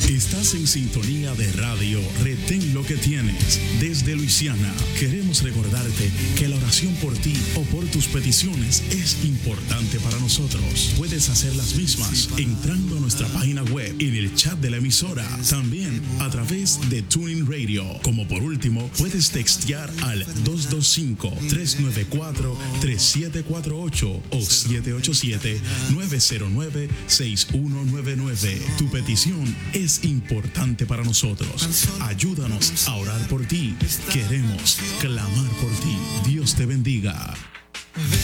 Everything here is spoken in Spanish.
Estás en sintonía de radio Retén lo que tienes. Desde Luisiana, queremos recordarte que la oración por ti o por tus peticiones es importante para nosotros. Puedes hacer las mismas entrando a nuestra página web, en el chat de la emisora, también a través de TuneIn Radio. Como por último, puedes textear al 225-394-3748 o 787-909-6199. Tu petición es importante para nosotros. Ayúdanos a orar por ti. Queremos clamar por ti. Dios te bendiga.